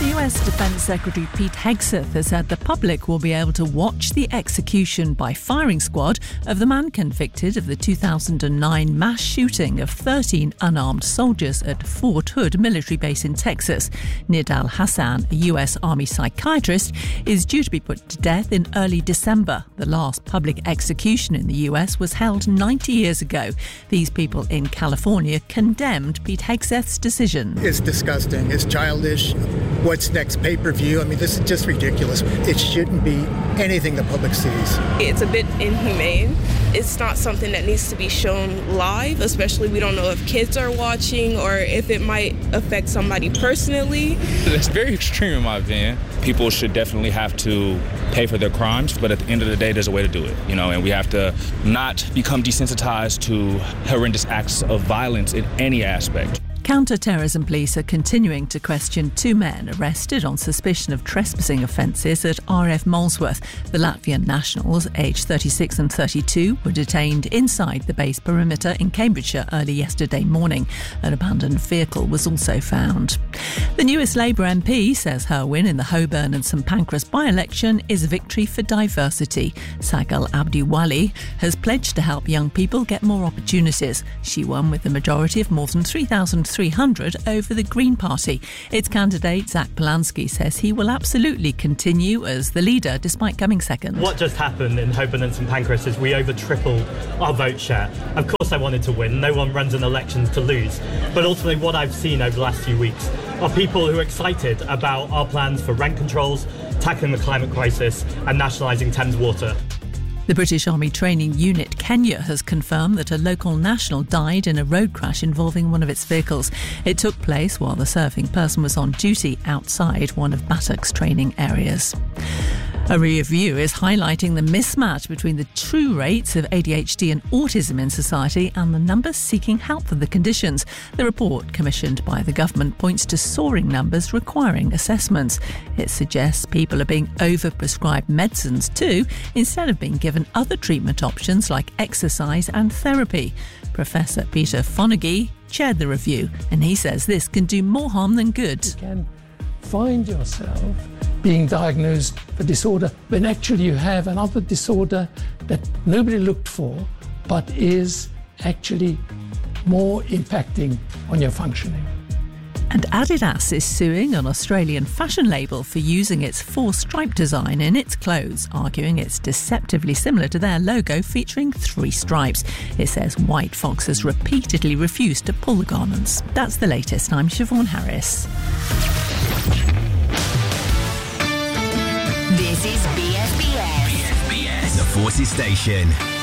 US Defense Secretary Pete Hegseth has said the public will be able to watch the execution by firing squad of the man convicted of the 2009 mass shooting of 13 unarmed soldiers at Fort Hood military base in Texas. Nidal Hassan, a US Army psychiatrist, is due to be put to death in early December. The last public execution in the US was held 90 years ago. These people in California condemned Pete Hegseth's decision. It's disgusting. It's childish. What's next? Pay-per-view? I mean, this is just ridiculous. It shouldn't be anything the public sees. It's a bit inhumane. It's not something that needs to be shown live, especially we don't know if kids are watching or if it might affect somebody personally. It's very extreme in my opinion. People should definitely have to pay for their crimes, but at the end of the day, there's a way to do it, and we have to not become desensitized to horrendous acts of violence in any aspect. Counter-terrorism police are continuing to question two men arrested on suspicion of trespassing offences at RF Molesworth. The Latvian nationals, aged 36 and 32, were detained inside the base perimeter in Cambridgeshire early yesterday morning. An abandoned vehicle was also found. The newest Labour MP says her win in the Holborn and St Pancras by-election is a victory for diversity. Sagal Abdiwali has pledged to help young people get more opportunities. She won with the majority of more than 3,300 over the Green Party. Its candidate, Zach Polanski, says he will absolutely continue as the leader despite coming second. What just happened in Holborn and St Pancras is we over tripled our vote share. Of course I wanted to win. No one runs an election to lose. But ultimately what I've seen over the last few weeks are people who are excited about our plans for rent controls, tackling the climate crisis and nationalising Thames Water. The British Army Training Unit Kenya has confirmed that a local national died in a road crash involving one of its vehicles. It took place while the serving person was on duty outside one of Batak's training areas. A review is highlighting the mismatch between the true rates of ADHD and autism in society and the numbers seeking help for the conditions. The report, commissioned by the government, points to soaring numbers requiring assessments. It suggests people are being over-prescribed medicines too, instead of being given other treatment options like exercise and therapy. Professor Peter Fonagy chaired the review, and he says this can do more harm than good. You can find yourself being diagnosed for disorder when actually you have another disorder that nobody looked for but is actually more impacting on your functioning. And Adidas is suing an Australian fashion label for using its four-stripe design in its clothes, arguing it's deceptively similar to their logo featuring 3 stripes. It says White Fox has repeatedly refused to pull the garments. That's the latest. I'm Siobhan Harris. This is BFBS. The Forces Station.